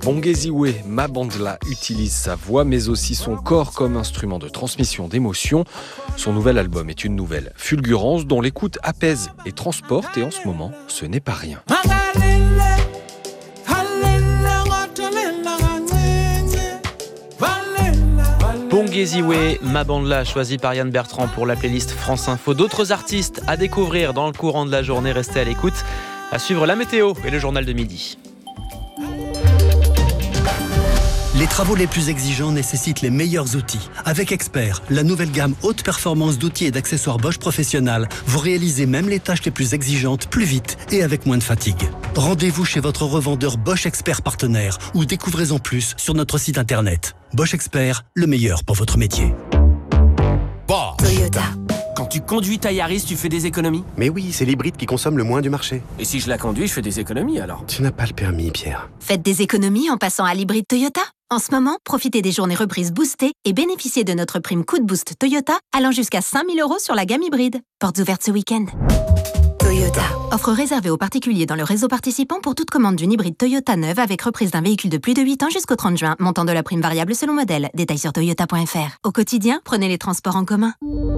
Bongeziwe Mabandla utilise sa voix mais aussi son corps comme instrument de transmission d'émotions. Son nouvel album est une nouvelle fulgurance dont l'écoute apaise et transporte et en ce moment, ce n'est pas rien. Bongeziwe Mabandla, choisi par Yann Bertrand pour la playlist France Info. D'autres artistes à découvrir dans le courant de la journée. Restez à l'écoute. À suivre la météo et le journal de midi. Les travaux les plus exigeants nécessitent les meilleurs outils. Avec Expert, la nouvelle gamme haute performance d'outils et d'accessoires Bosch Professionnal, vous réalisez même les tâches les plus exigeantes plus vite et avec moins de fatigue. Rendez-vous chez votre revendeur Bosch Expert partenaire ou découvrez-en plus sur notre site internet. Bosch Expert, le meilleur pour votre métier. Bosch. Toyota. Quand tu conduis ta Yaris, tu fais des économies? Mais oui, c'est l'hybride qui consomme le moins du marché. Et si je la conduis, je fais des économies alors? Tu n'as pas le permis, Pierre. Faites des économies en passant à l'hybride Toyota. En ce moment, profitez des journées reprises boostées et bénéficiez de notre prime coup de boost Toyota allant jusqu'à 5 000 € sur la gamme hybride. Portes ouvertes ce week-end. Toyota. Offre réservée aux particuliers dans le réseau participant pour toute commande d'une hybride Toyota neuve avec reprise d'un véhicule de plus de 8 ans jusqu'au 30 juin. Montant de la prime variable selon modèle. Détails sur toyota.fr. Au quotidien, prenez les transports en commun.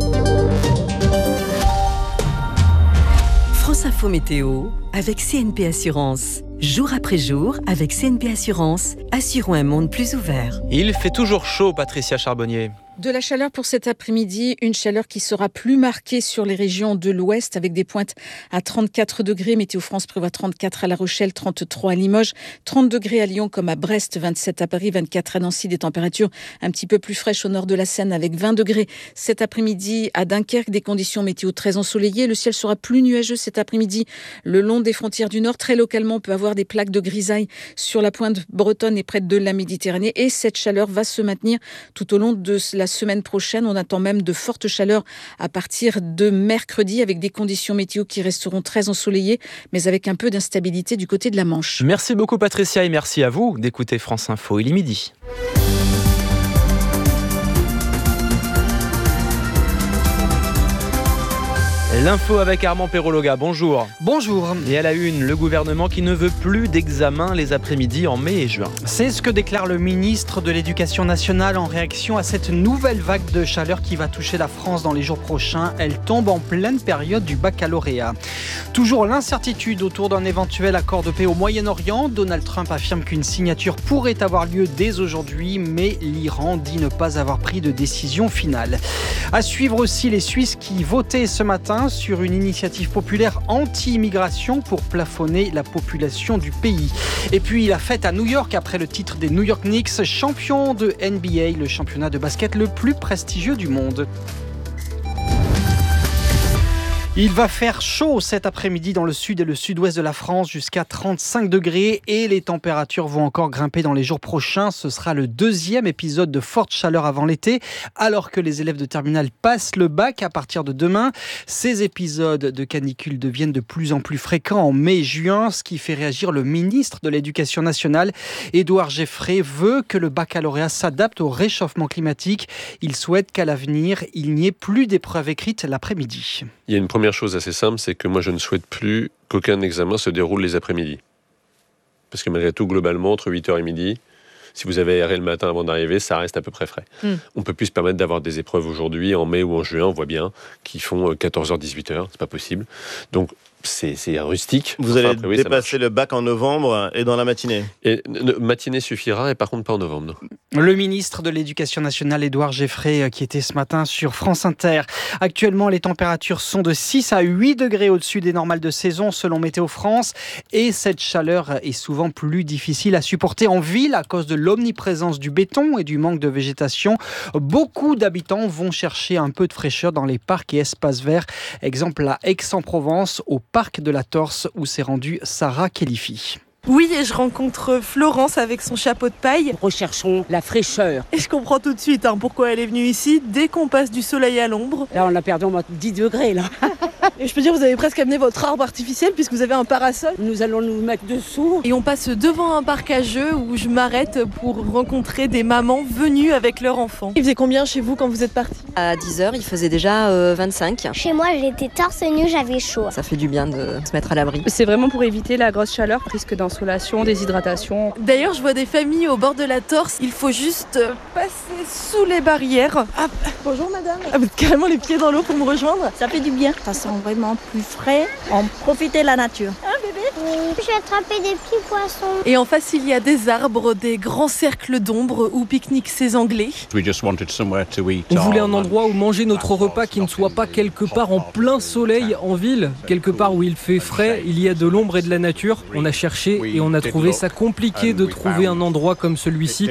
France Info Météo avec CNP Assurance. Jour après jour, avec CNP Assurance, assurons un monde plus ouvert. Il fait toujours chaud, Patricia Charbonnier. De la chaleur pour cet après-midi, une chaleur qui sera plus marquée sur les régions de l'Ouest avec des pointes à 34 degrés. Météo France prévoit 34 à La Rochelle, 33 à Limoges, 30 degrés à Lyon comme à Brest, 27 à Paris, 24 à Nancy. Des températures un petit peu plus fraîches au nord de la Seine avec 20 degrés. Cet après-midi à Dunkerque, des conditions météo très ensoleillées. Le ciel sera plus nuageux cet après-midi le long des frontières du Nord. Très localement, on peut avoir des plaques de grisaille sur la pointe bretonne et près de la Méditerranée. Et cette chaleur va se maintenir tout au long de la semaine prochaine. On attend même de fortes chaleurs à partir de mercredi avec des conditions météo qui resteront très ensoleillées mais avec un peu d'instabilité du côté de la Manche. Merci beaucoup Patricia et merci à vous d'écouter France Info. Il est midi. L'info avec Armand Perrologa, bonjour. Bonjour. Et à la une, le gouvernement qui ne veut plus d'examen les après-midi en mai et juin. C'est ce que déclare le ministre de l'Éducation nationale en réaction à cette nouvelle vague de chaleur qui va toucher la France dans les jours prochains. Elle tombe en pleine période du baccalauréat. Toujours l'incertitude autour d'un éventuel accord de paix au Moyen-Orient. Donald Trump affirme qu'une signature pourrait avoir lieu dès aujourd'hui, mais l'Iran dit ne pas avoir pris de décision finale. À suivre aussi les Suisses qui votaient ce matin sur une initiative populaire anti-immigration pour plafonner la population du pays. Et puis la fête à New York après le titre des New York Knicks, champion de NBA, le championnat de basket le plus prestigieux du monde. Il va faire chaud cet après-midi dans le sud et le sud-ouest de la France, jusqu'à 35 degrés et les températures vont encore grimper dans les jours prochains. Ce sera le deuxième épisode de forte chaleur avant l'été, alors que les élèves de terminale passent le bac à partir de demain. Ces épisodes de canicule deviennent de plus en plus fréquents en mai et juin, ce qui fait réagir le ministre de l'Éducation nationale. Édouard Geffray veut que le baccalauréat s'adapte au réchauffement climatique. Il souhaite qu'à l'avenir, il n'y ait plus d'épreuves écrites l'après-midi. Il y a une première chose assez simple, c'est que moi je ne souhaite plus qu'aucun examen se déroule les après-midi. Parce que malgré tout, globalement, entre 8h et midi, si vous avez aéré le matin avant d'arriver, ça reste à peu près frais. On ne peut plus se permettre d'avoir des épreuves aujourd'hui, en mai ou en juin, on voit bien, qui font 14h, 18h, c'est pas possible. Donc c'est rustique. Vous allez dépasser le bac en novembre et dans la matinée. Et matinée suffira, et par contre pas en novembre. Le ministre de l'Éducation nationale, Édouard Geffray, qui était ce matin sur France Inter. Actuellement, les températures sont de 6 à 8 degrés au-dessus des normales de saison, selon Météo France. Et cette chaleur est souvent plus difficile à supporter en ville à cause de l'omniprésence du béton et du manque de végétation. Beaucoup d'habitants vont chercher un peu de fraîcheur dans les parcs et espaces verts. Exemple à Aix-en-Provence, au parc de la Torse, où s'est rendue Sarah Khelifi. Oui, et je rencontre Florence avec son chapeau de paille. Recherchons la fraîcheur. Et je comprends tout de suite pourquoi elle est venue ici. Dès qu'on passe du soleil à l'ombre. Là, on a perdu 10 degrés, là. Et je peux dire, vous avez presque amené votre arbre artificiel puisque vous avez un parasol. Nous allons nous mettre dessous. Et on passe devant un parc à jeux où je m'arrête pour rencontrer des mamans venues avec leurs enfants. Il faisait combien chez vous quand vous êtes partis ? À 10h, il faisait déjà 25. Chez moi, j'étais torse nu, j'avais chaud. Ça fait du bien de se mettre à l'abri. C'est vraiment pour éviter la grosse chaleur, risque d'insolation, déshydratation. D'ailleurs, je vois des familles au bord de la Torse. Il faut juste passer sous les barrières. Ah, bonjour madame. Ah, vous êtes carrément les pieds dans l'eau pour me rejoindre. Ça fait du bien. Ça sent vraiment plus frais. On profite de la nature. Ah bébé. Oui, je vais attraper des petits poissons. Et en face, il y a des arbres, des grands cercles d'ombre où pique-niquent ces Anglais. On voulait un endroit où manger notre repas qui ne soit pas quelque part en plein soleil en ville, quelque part où il fait frais, il y a de l'ombre et de la nature. On a cherché et on a trouvé ça compliqué de trouver un endroit comme celui-ci.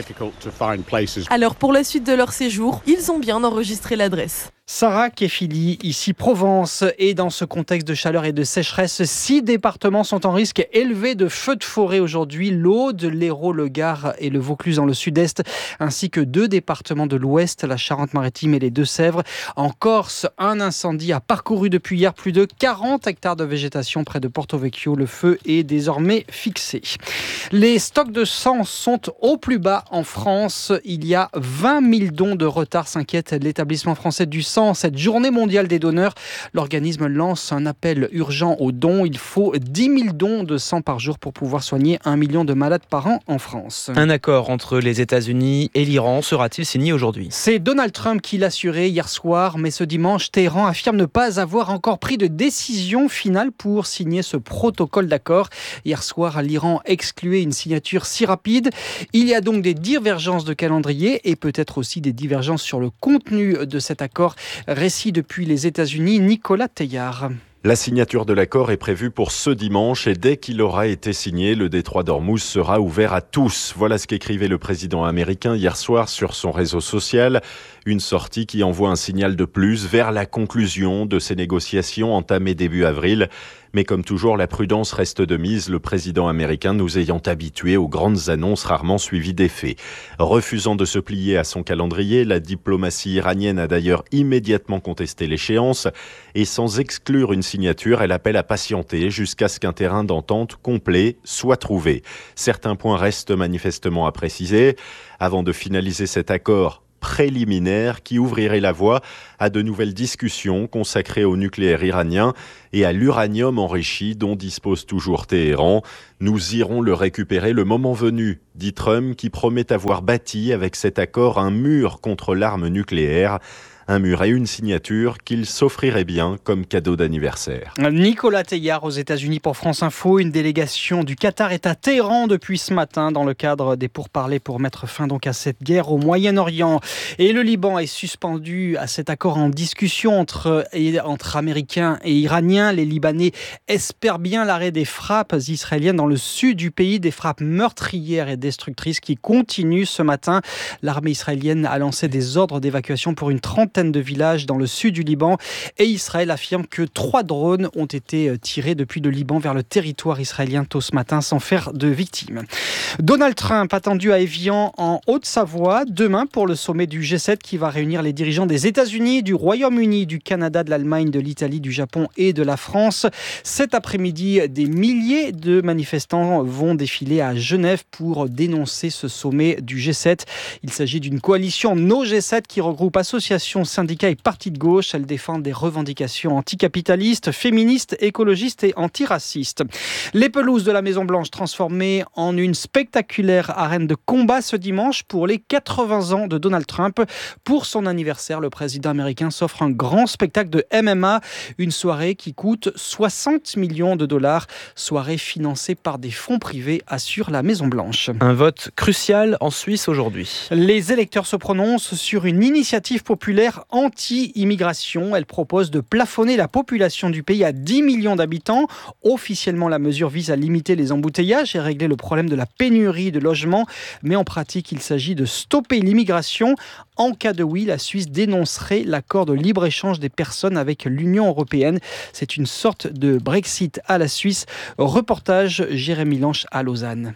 Alors pour la suite de leur séjour, ils ont bien enregistré l'adresse. Sarah Kefili, ici Provence. Et dans ce contexte de chaleur et de sécheresse, 6 départements sont en risque élevé de feux de forêt aujourd'hui. l'Aude, l'Hérault, le Gard et le Vaucluse dans le sud-est, ainsi que 2 départements de l'ouest, la Charente-Maritime et les Deux-Sèvres. En Corse, un incendie a parcouru depuis hier plus de 40 hectares de végétation près de Porto Vecchio. Le feu est désormais fixé. Les stocks de sang sont au plus bas en France. Il y a 20 000 dons de retard, s'inquiète l'établissement français du sang. Cette journée mondiale des donneurs, l'organisme lance un appel urgent aux dons. Il faut 10 000 dons de sang par jour pour pouvoir soigner 1 million de malades par an en France. Un accord entre les États-Unis et l'Iran sera-t-il signé aujourd'hui ? C'est Donald Trump qui l'a assuré hier soir, mais ce dimanche, Téhéran affirme ne pas avoir encore pris de décision finale pour signer ce protocole d'accord. Hier soir, l'Iran excluait une signature si rapide. Il y a donc des divergences de calendrier et peut-être aussi des divergences sur le contenu de cet accord. Récit depuis les États-Unis, Nicolas Teillard. La signature de l'accord est prévue pour ce dimanche et dès qu'il aura été signé, le détroit d'Ormuz sera ouvert à tous. Voilà ce qu'écrivait le président américain hier soir sur son réseau social. Une sortie qui envoie un signal de plus vers la conclusion de ces négociations entamées début avril. Mais comme toujours, la prudence reste de mise, le président américain nous ayant habitués aux grandes annonces rarement suivies d'effets. Refusant de se plier à son calendrier, la diplomatie iranienne a d'ailleurs immédiatement contesté l'échéance et sans exclure une signature, elle appelle à patienter jusqu'à ce qu'un terrain d'entente complet soit trouvé. Certains points restent manifestement à préciser. Avant de finaliser cet accord préliminaire qui ouvrirait la voie à de nouvelles discussions consacrées au nucléaire iranien et à l'uranium enrichi dont dispose toujours Téhéran. Nous irons le récupérer le moment venu, dit Trump, qui promet avoir bâti avec cet accord un mur contre l'arme nucléaire. Un mur et une signature qu'il s'offrirait bien comme cadeau d'anniversaire. Nicolas Teillard aux États-Unis pour France Info. Une délégation du Qatar est à Téhéran depuis ce matin dans le cadre des pourparlers pour mettre fin donc à cette guerre au Moyen-Orient. Et le Liban est suspendu à cet accord en discussion entre Américains et Iraniens. Les Libanais espèrent bien l'arrêt des frappes israéliennes dans le sud du pays, des frappes meurtrières et destructrices qui continuent ce matin. L'armée israélienne a lancé des ordres d'évacuation pour une trentaine de villages dans le sud du Liban et Israël affirme que 3 drones ont été tirés depuis le Liban vers le territoire israélien tôt ce matin sans faire de victimes. Donald Trump attendu à Évian en Haute-Savoie demain pour le sommet du G7 qui va réunir les dirigeants des États-Unis, du Royaume-Uni, du Canada, de l'Allemagne, de l'Italie, du Japon et de la France. Cet après-midi, des milliers de manifestants vont défiler à Genève pour dénoncer ce sommet du G7. Il s'agit d'une coalition No G7 qui regroupe associations, syndicats et partis de gauche. Elles défendent des revendications anticapitalistes, féministes, écologistes et antiracistes. Les pelouses de la Maison-Blanche transformées en une spectaculaire arène de combat ce dimanche pour les 80 ans de Donald Trump. Pour son anniversaire, le président américain s'offre un grand spectacle de MMA, une soirée qui coûte 60 millions de dollars, soirée financée par des fonds privés, assure la Maison-Blanche. Un vote crucial en Suisse aujourd'hui. Les électeurs se prononcent sur une initiative populaire anti-immigration. Elle propose de plafonner la population du pays à 10 millions d'habitants. Officiellement, la mesure vise à limiter les embouteillages et régler le problème de la pénurie de logements. Mais en pratique, il s'agit de stopper l'immigration. En cas de oui, la Suisse dénoncerait l'accord de libre-échange des personnes avec l'Union européenne. C'est une sorte de Brexit à la Suisse. Reportage Jérémy Lanche à Lausanne.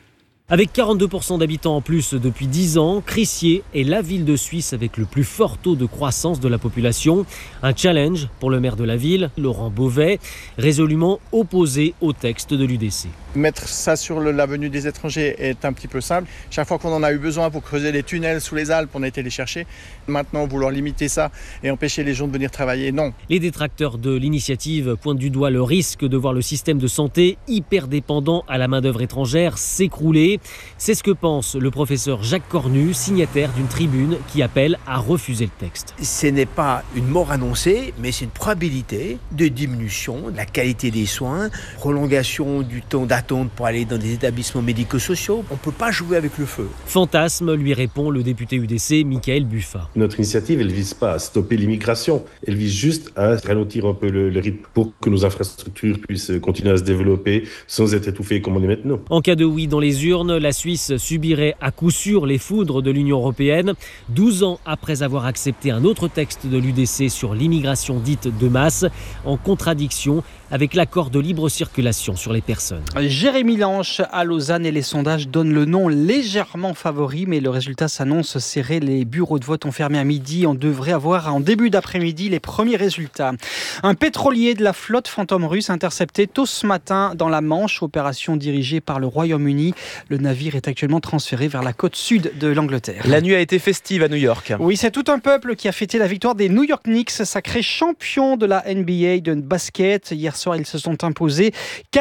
Avec 42% d'habitants en plus depuis 10 ans, Crissier est la ville de Suisse avec le plus fort taux de croissance de la population. Un challenge pour le maire de la ville, Laurent Beauvais, résolument opposé au texte de l'UDC. Mettre ça sur la venue des étrangers est un petit peu simple. Chaque fois qu'on en a eu besoin pour creuser les tunnels sous les Alpes, on a été les chercher. Maintenant, vouloir limiter ça et empêcher les gens de venir travailler, non. Les détracteurs de l'initiative pointent du doigt le risque de voir le système de santé hyper dépendant à la main-d'œuvre étrangère s'écrouler. C'est ce que pense le professeur Jacques Cornu, signataire d'une tribune qui appelle à refuser le texte. Ce n'est pas une mort annoncée, mais c'est une probabilité de diminution de la qualité des soins, prolongation du temps d'attente pour aller dans des établissements médico-sociaux. On ne peut pas jouer avec le feu. Fantasme, lui répond le député UDC Michael Buffat. Notre initiative, elle ne vise pas à stopper l'immigration. Elle vise juste à ralentir un peu le rythme pour que nos infrastructures puissent continuer à se développer sans être étouffées comme on est maintenant. En cas de oui dans les urnes, la Suisse subirait à coup sûr les foudres de l'Union européenne, 12 ans après avoir accepté un autre texte de l'UDC sur l'immigration dite de masse, en contradiction avec l'accord de libre circulation sur les personnes. Jérémy Lanche à Lausanne et les sondages donnent le nom légèrement favori, mais le résultat s'annonce serré. Les bureaux de vote ont fermé à midi. On devrait avoir en début d'après-midi les premiers résultats. Un pétrolier de la flotte fantôme russe intercepté tôt ce matin dans la Manche, opération dirigée par le Royaume-Uni. Le navire est actuellement transféré vers la côte sud de l'Angleterre. La nuit a été festive à New York. Oui, c'est tout un peuple qui a fêté la victoire des New York Knicks, sacrés champions de la NBA de basket. Hier soir, ils se sont imposés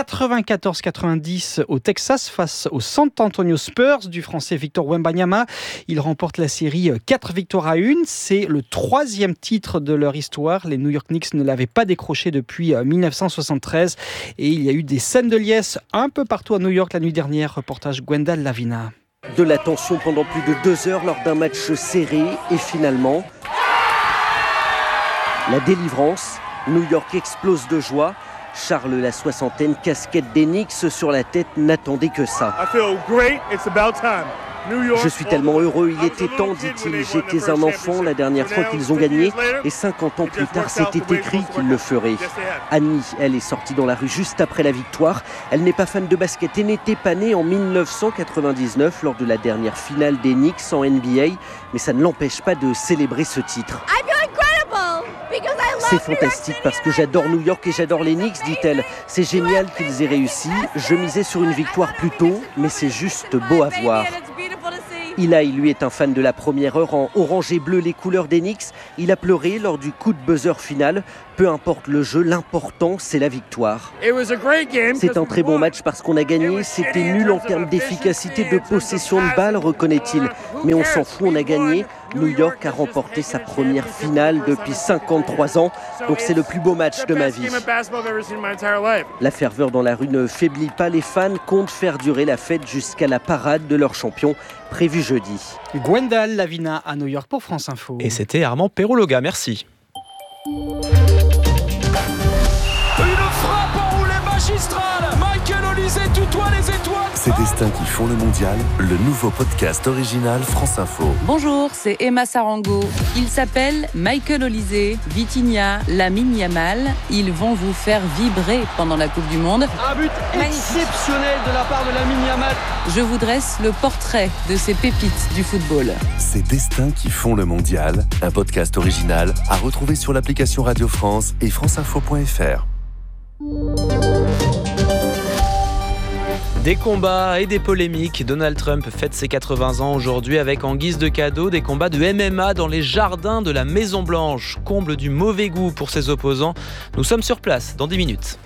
94-90 au Texas face aux San Antonio Spurs du français Victor Wembanyama. Ils remportent la série 4 victoires à 1. C'est le 3e titre de leur histoire. Les New York Knicks ne l'avaient pas décroché depuis 1973. Et il y a eu des scènes de liesse un peu partout à New York la nuit dernière. Reportage Gwendal Lavina. De la tension pendant plus de 2 heures lors d'un match serré. Et finalement, la délivrance. New York explose de joie. Charles, la soixantaine, casquette des Knicks sur la tête, n'attendait que ça. Je suis tellement heureux, il était temps, dit-il. J'étais un enfant la dernière fois qu'ils ont gagné et 50 ans plus tard, c'était écrit qu'ils le feraient. Annie, elle est sortie dans la rue juste après la victoire. Elle n'est pas fan de basket et n'était pas née en 1999 lors de la dernière finale des Knicks en NBA, mais ça ne l'empêche pas de célébrer ce titre. C'est fantastique parce que j'adore New York et j'adore les Knicks, dit-elle. C'est génial qu'ils aient réussi. Je misais sur une victoire plus tôt, mais c'est juste beau à voir. Eli, lui, est un fan de la première heure en orange et bleu, les couleurs des Knicks. Il a pleuré lors du coup de buzzer final. Peu importe le jeu, l'important, c'est la victoire. C'est un très bon match parce qu'on a gagné. C'était nul en termes d'efficacité de possession de balle, reconnaît-il. Mais on s'en fout, on a gagné. New York a remporté sa première finale depuis 53 ans. Donc c'est le plus beau match de ma vie. La ferveur dans la rue ne faiblit pas. Les fans comptent faire durer la fête jusqu'à la parade de leur champion, prévue jeudi. Gwendal Lavina à New York pour France Info. Et c'était Armand Perrologa, merci. Une frappe enroulée magistrale. Michael Olysée tutoie les étoiles. Ces destins qui font le mondial, le nouveau podcast original France Info. Bonjour, c'est Emma Sarango. Il s'appelle Michael Olysée, Vitinha, Lamine Yamal. Ils vont vous faire vibrer pendant la Coupe du Monde. Un but exceptionnel de la part de Lamine Yamal. Je vous dresse le portrait de ces pépites du football. Ces destins qui font le mondial, un podcast original à retrouver sur l'application Radio France et franceinfo.fr. Des combats et des polémiques. Donald Trump fête ses 80 ans aujourd'hui avec en guise de cadeau des combats de MMA dans les jardins de la Maison Blanche. Comble du mauvais goût pour ses opposants. Nous sommes sur place dans 10 minutes.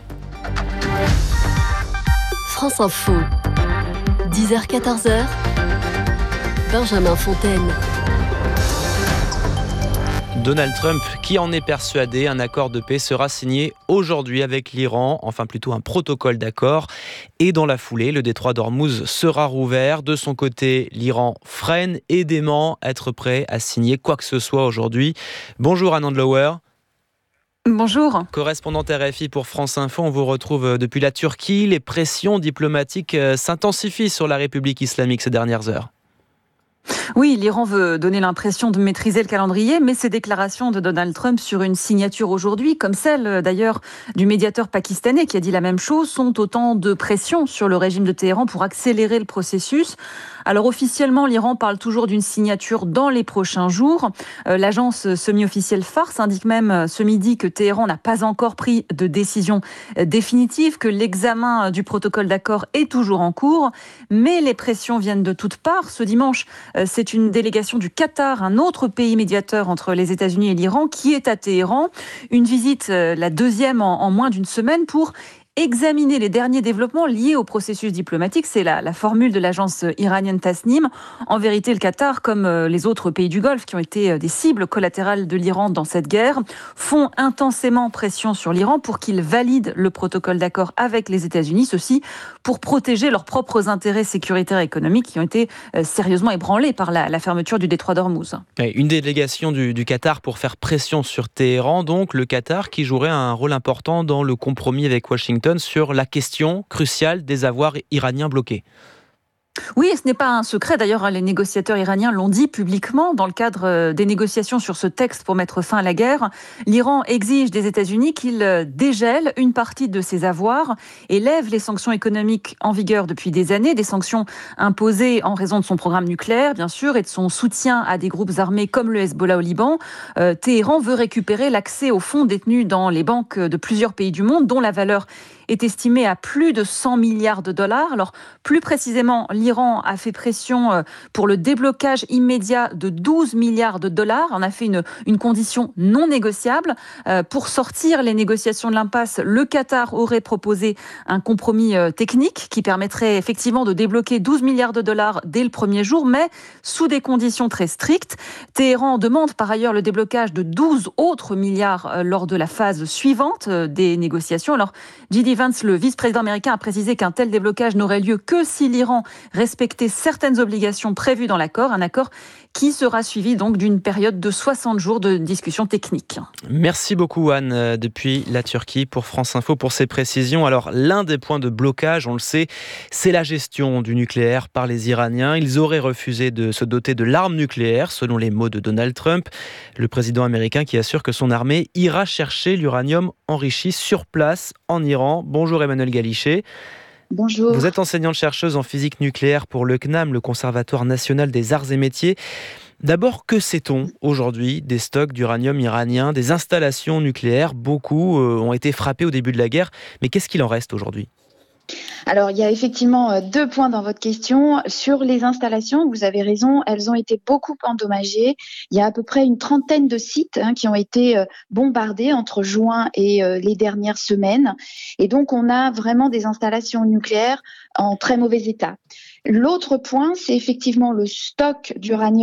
France Info, 10h-14h, Benjamin Fontaine. Donald Trump, qui en est persuadé, un accord de paix sera signé aujourd'hui avec l'Iran, enfin plutôt un protocole d'accord. Et dans la foulée, le détroit d'Ormuz sera rouvert. De son côté, l'Iran freine et dément être prêt à signer quoi que ce soit aujourd'hui. Bonjour Anand Lower. Bonjour. Correspondante RFI pour France Info, on vous retrouve depuis la Turquie. Les pressions diplomatiques s'intensifient sur la République islamique ces dernières heures. Oui, l'Iran veut donner l'impression de maîtriser le calendrier, mais ces déclarations de Donald Trump sur une signature aujourd'hui, comme celle d'ailleurs du médiateur pakistanais qui a dit la même chose, sont autant de pression sur le régime de Téhéran pour accélérer le processus. Alors officiellement, l'Iran parle toujours d'une signature dans les prochains jours. L'agence semi-officielle Fars indique même ce midi que Téhéran n'a pas encore pris de décision définitive, que l'examen du protocole d'accord est toujours en cours. Mais les pressions viennent de toutes parts. Ce dimanche, c'est une délégation du Qatar, un autre pays médiateur entre les États-Unis et l'Iran, qui est à Téhéran. Une visite, la deuxième en moins d'une semaine, pour examiner les derniers développements liés au processus diplomatique. C'est la formule de l'agence iranienne Tasnim. En vérité, le Qatar, comme les autres pays du Golfe qui ont été des cibles collatérales de l'Iran dans cette guerre, font intensément pression sur l'Iran pour qu'il valide le protocole d'accord avec les États-Unis, ceci pour protéger leurs propres intérêts sécuritaires et économiques qui ont été sérieusement ébranlés par la fermeture du détroit d'Ormuz. Une délégation du Qatar pour faire pression sur Téhéran, donc le Qatar qui jouerait un rôle important dans le compromis avec Washington sur la question cruciale des avoirs iraniens bloqués. Oui, ce n'est pas un secret. D'ailleurs, les négociateurs iraniens l'ont dit publiquement dans le cadre des négociations sur ce texte pour mettre fin à la guerre. L'Iran exige des États-Unis qu'ils dégèlent une partie de ses avoirs et lèvent les sanctions économiques en vigueur depuis des années, des sanctions imposées en raison de son programme nucléaire, bien sûr, et de son soutien à des groupes armés comme le Hezbollah au Liban. Téhéran veut récupérer l'accès aux fonds détenus dans les banques de plusieurs pays du monde, dont la valeur est estimée à plus de 100 milliards de dollars. Alors, plus précisément, l'Iran a fait pression pour le déblocage immédiat de 12 milliards de dollars. On a fait une condition non négociable. Pour sortir les négociations de l'impasse, le Qatar aurait proposé un compromis technique qui permettrait effectivement de débloquer 12 milliards de dollars dès le premier jour, mais sous des conditions très strictes. Téhéran demande par ailleurs le déblocage de 12 autres milliards lors de la phase suivante des négociations. Alors, J.D. Vance, le vice-président américain, a précisé qu'un tel déblocage n'aurait lieu que si l'Iran respectait certaines obligations prévues dans l'accord, un accord qui sera suivi donc d'une période de 60 jours de discussion technique. Merci beaucoup Anne, depuis la Turquie pour France Info pour ces précisions. Alors l'un des points de blocage, on le sait, c'est la gestion du nucléaire par les Iraniens. Ils auraient refusé de se doter de l'arme nucléaire, selon les mots de Donald Trump, le président américain qui assure que son armée ira chercher l'uranium enrichi sur place en Iran. Bonjour Emmanuel Galichet. Bonjour. Vous êtes enseignante-chercheuse en physique nucléaire pour le CNAM, le Conservatoire national des arts et métiers. D'abord, que sait-on aujourd'hui des stocks d'uranium iranien, des installations nucléaires? Beaucoup ont été frappées au début de la guerre, mais qu'est-ce qu'il en reste aujourd'hui? Alors, il y a effectivement 2 points dans votre question. Sur les installations, vous avez raison, elles ont été beaucoup endommagées. Il y a à peu près une trentaine de sites qui ont été bombardés entre juin et les dernières semaines. Et donc, on a vraiment des installations nucléaires en très mauvais état. L'autre point, c'est effectivement le stock d'uranium